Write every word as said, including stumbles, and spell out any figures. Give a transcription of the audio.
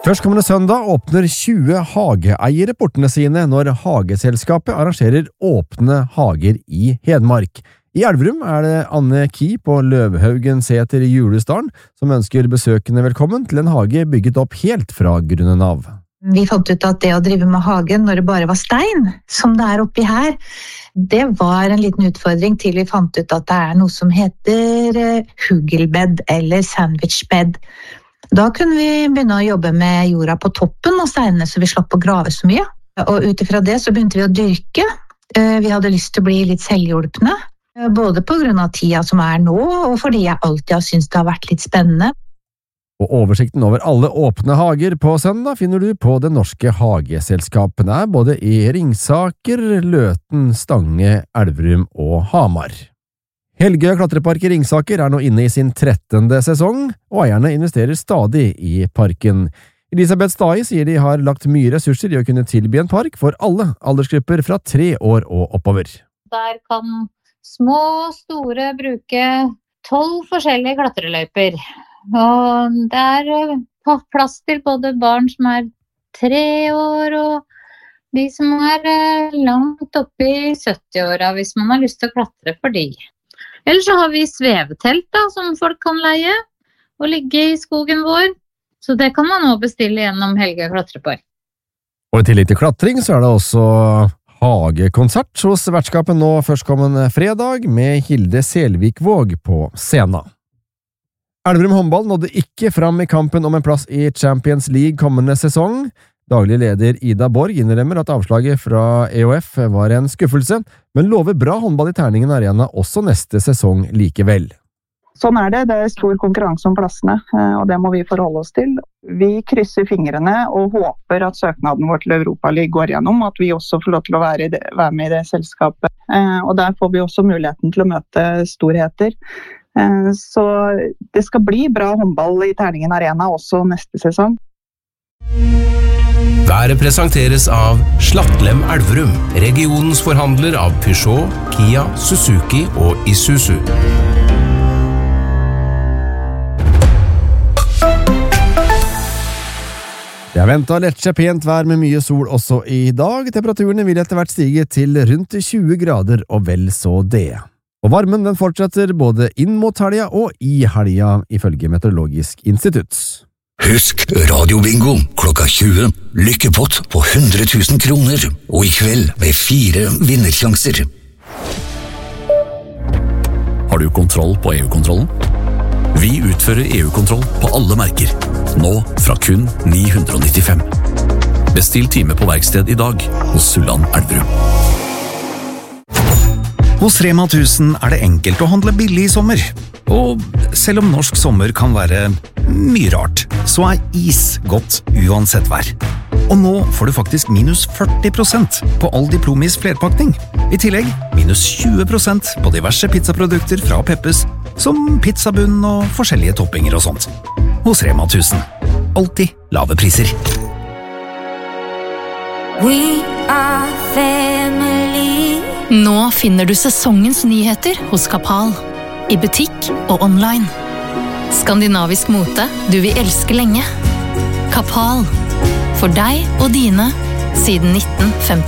Førstkommende søndag åpner tjue hageeiere portene sine når Hageselskapet arrangerer åpne hager i Hedmark. I Elverum er det Anne Ki på Løvhaugen seter i Julesdalen som ønsker besøkende velkommen til en hage bygget opp helt fra grunnen av. Vi fant ut at det å drive med hagen når det bare var stein, som det er oppi her, det var en liten utfordring til vi fant ut at det er noe som heter hugelbed eller sandwichbed. Da kunne vi begynne å jobbe med jorda på toppen av steinene, så vi slapp å grave så mye. Og utifra det så begynte vi å dyrke. Vi hadde lyst til å bli litt selvhjulpne, både på grunn av tida som er nå, og fordi jeg alltid har syntes det har vært litt spennende. Og oversikten over alle åpne hager på søndag finner du på Det Norske Hageselskapene, både i Ringsaker, Løten, Stange, Elverum og Hamar. Helgøy klatrepark i Ringsaker er nå inne i sin trettende sesong, og eierne investerer stadig i parken. Elisabeth Stai sier de har lagt mye ressurser i å kunne tilby en park for alle aldersgrupper fra tre år og oppover. Der kan små og store bruke tolv forskjellige klatreløyper. Og det er plass til både barn som er tre år og de som er langt oppe i sytti-åra, hvis man har lyst til å klatre for de. Eller så har vi svevetelt da, som folk kan leie og ligge i skogen vår. Så det kan man også bestille gjennom Helgøy klatrepark. Og i tillegg til klatring så er det også hagekonsert hos vertskapet nå førstkommende fredag med Hilde Selvikvåg på scenen. Elverum håndball nådde ikke fram i kampen om en plass i Champions League kommende sesong. Daglig leder Ida Borg innrømmer at avslaget fra E O F var en skuffelse, men lover bra håndball i Terningen Arena også neste sesong likevel. Sånn er det, det er stor konkurranse om plassene, og det må vi forholde oss til. Vi krysser fingrene og håper at søknaden vår til Europa League går gjennom, at vi også får lov til å være, det, være med i det selskapet. Og der får vi også muligheten til å møte storheter. Så det skal bli bra håndball i Terningen Arena også neste sesong. Været presenteres av Slattlem Elverum, regionens forhandler av Peugeot, Kia, Suzuki og Isuzu. Det er ventet lettsje pent vær med mye sol også i dag. Temperaturene vil etter hvert stige til rundt tjue grader og vel så det. Og varmen den fortsetter både inn mot helga og i helga, ifølge Meteorologisk institutt. Husk radiobingo klokka tjue, lykkepott på hundre tusen kroner, og i kveld ved fire vinnersjanser. Har du kontroll på E U-kontrollen? Vi utfører E U-kontroll på alle merker, nå fra kun ni hundre nittifem. Bestill time på verksted i dag hos Sulland Elverum. Hos Rema tusen er det enkelt å handle billig i sommer. Og selv om norsk sommer kan være mye rart, så er is godt uansett vær. Og nå får du faktisk minus førti prosent på all Diplomis flerpakning. I tillegg minus tjue prosent på diverse pizzaprodukter fra Peppes, som pizzabunn og forskjellige toppinger og sånt. Hos Rema tusen. Alltid lave priser. We are family. Nå finner du sesongens nyheter hos Kapal. I butikk og online. Skandinavisk mote du vil elske lenge. Kapal. For deg og dine siden nitten femti.